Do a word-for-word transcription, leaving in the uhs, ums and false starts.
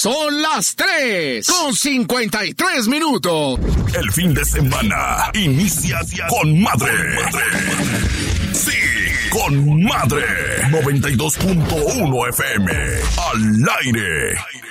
Son las tres con cincuenta y tres minutos. El fin de semana inicia con madre. Sí, con madre. noventa y dos punto uno F M. Al aire.